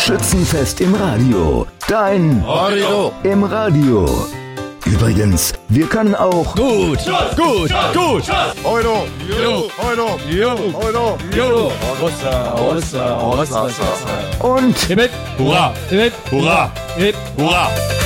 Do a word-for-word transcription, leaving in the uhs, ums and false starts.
Schützenfest im Radio. Dein Radio im Radio. Übrigens, wir können auch gut, gut, gut. Euro, Jo, Euro, jo, Euro, jo. Rossa, Rossa, Rossa, Rossa. und Hip, hip. Hurra, Hip, Hurra, hip. Hurra.